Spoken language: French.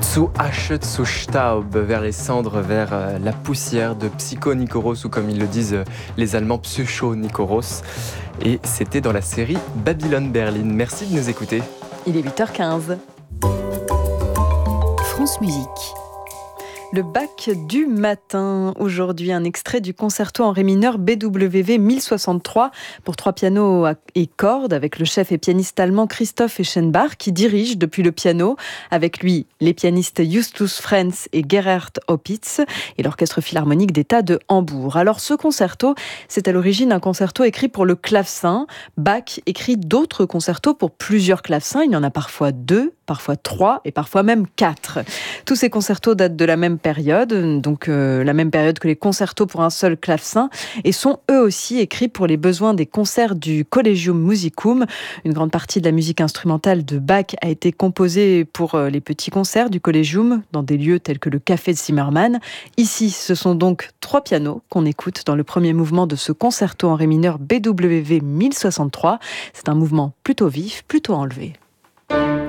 Zu Asche zu Staub, vers les cendres, vers la poussière de Psycho Nikoros, ou comme ils le disent les Allemands, Psycho Nikoros. Et c'était dans la série Babylone Berlin. Merci de nous écouter. Il est 8h15. France Musique. Le Bach du matin. Aujourd'hui, un extrait du concerto en ré mineur BWV 1063 pour 3 pianos et cordes avec le chef et pianiste allemand Christoph Eschenbach qui dirige depuis le piano. Avec lui, les pianistes Justus Frenz et Gerhard Opitz et l'Orchestre Philharmonique d'État de Hambourg. Alors ce concerto, c'est à l'origine un concerto écrit pour le clavecin. Bach écrit d'autres concertos pour plusieurs clavecins. Il y en a parfois 2, parfois 3 et parfois même 4. Tous ces concertos datent de la même période, donc la même période que les concertos pour un seul clavecin, et sont eux aussi écrits pour les besoins des concerts du Collegium Musicum. Une grande partie de la musique instrumentale de Bach a été composée pour les petits concerts du Collegium, dans des lieux tels que le Café Zimmermann. Ici, ce sont donc 3 pianos qu'on écoute dans le premier mouvement de ce concerto en ré mineur BWV 1063. C'est un mouvement plutôt vif, plutôt enlevé.